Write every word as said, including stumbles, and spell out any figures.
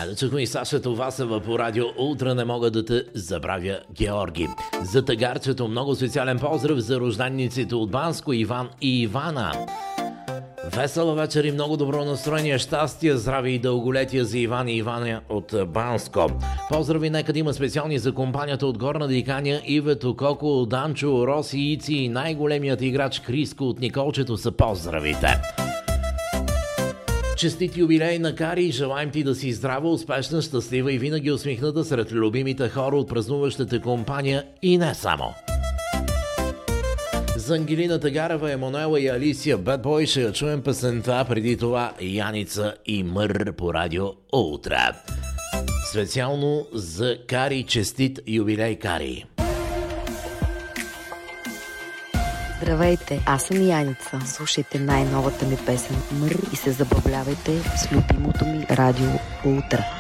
Айде чухме и Саша Товасева по радио Ултра, не мога да те забравя, Георги. За тагарчето много специален поздрав за рожданиците от Банско, Иван и Ивана. Весела вечер и много добро настроение, щастие, здраве и дълголетие за Иван и Иваня от Банско. Поздрави нека да има специални за компанията от Горна Диканя, Ивето, Коко, Данчо, Роси, Ици и най-големият играч Криско от Николчето са поздравите. Честит юбилей на Кари, желаем ти да си здрава, успешна, щастлива и винаги усмихната сред любимите хора от празнуващата компания и не само. За Ангелина Тагарева, Емануела и Алисия Bad Boy ще я чуем песента, преди това Яница и Мър по радио Ултра. Специално за Кари, честит юбилей, Кари! Здравейте, аз съм Яница. Слушайте най-новата ми песен Мър и се забавлявайте с любимото ми радио Ултра.